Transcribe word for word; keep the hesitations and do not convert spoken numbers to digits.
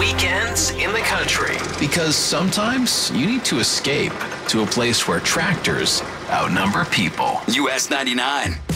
weekends in the country. Because sometimes you need to escape to a place where tractors outnumber people. U S ninety-nine.